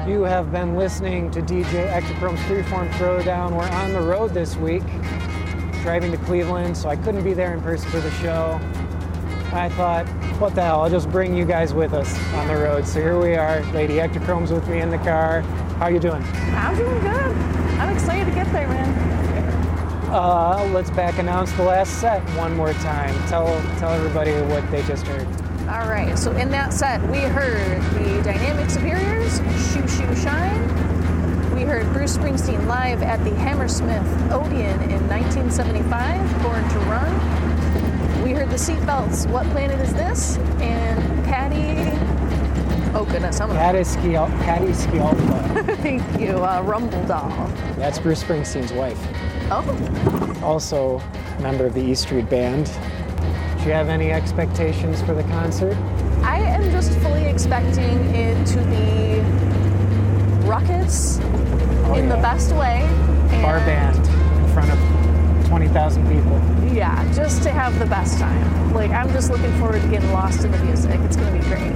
You have been listening to DJ Ektachrome's Freeform Throwdown. We're on the road this week, driving to Cleveland, so I couldn't be there in person for the show. I thought, what the hell, I'll just bring you guys with us on the road. So here we are. Lady Ektachrome's with me in the car. How you doing? I'm doing good. I'm excited to get there, man. Let's back announce the last set one more time. Tell everybody what they just heard. All right, so in that set, we heard the Dynamic Superiors, Shoo Shoo Shine. We heard Bruce Springsteen live at the Hammersmith Odeon in 1975, Born to Run. We heard the Seatbelts, What Planet Is This? And Patty... Oh, goodness, I'm Patty Scialfa. Thank you, Rumble Doll. That's Bruce Springsteen's wife. Oh. Also a member of the E Street Band. Do you have any expectations for the concert? I am just fully expecting it to be ruckus in the best way. Bar band in front of 20,000 people. Yeah, just to have the best time. Like, I'm just looking forward to getting lost in the music. It's going to be great.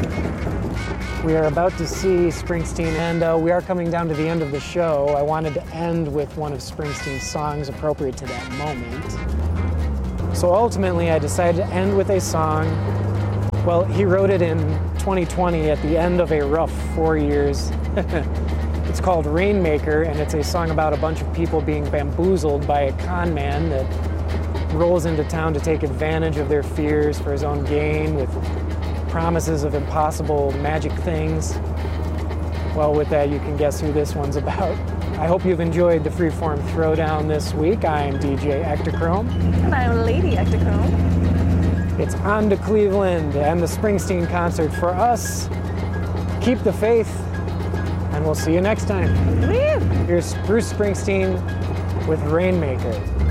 We are about to see Springsteen, and we are coming down to the end of the show. I wanted to end with one of Springsteen's songs appropriate to that moment. So ultimately, I decided to end with a song. Well, he wrote it in 2020 at the end of a rough 4 years. It's called Rainmaker, and it's a song about a bunch of people being bamboozled by a con man that rolls into town to take advantage of their fears for his own gain with promises of impossible magic things. Well, with that, you can guess who this one's about. I hope you've enjoyed the Freeform Throwdown this week. I'm DJ Ektachrome. And I'm Lady Ektachrome. It's on to Cleveland and the Springsteen concert for us. Keep the faith, and we'll see you next time. Woo! Here's Bruce Springsteen with Rainmaker.